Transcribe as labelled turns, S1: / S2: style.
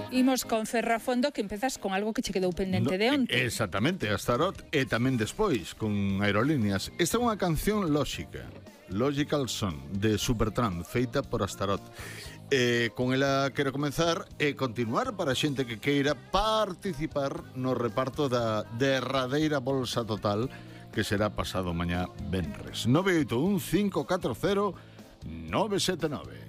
S1: Imos con Ferrafondo, que empezas con algo que che quedou pendente de onte.
S2: Exactamente, Astaroth e tamén despois con Aerolíneas. Esta é unha canción lóxica, Logical Song, de Supertramp, feita por Astaroth. Con ela quero comenzar e continuar para a xente que queira participar no reparto da derradeira bolsa total que será pasado mañá venres. 981 540 979.